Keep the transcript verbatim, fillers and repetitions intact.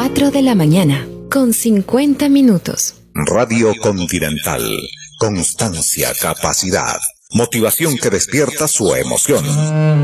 cuatro de la mañana, con cincuenta minutos. Radio Continental. Constancia, capacidad, motivación que despierta su emoción.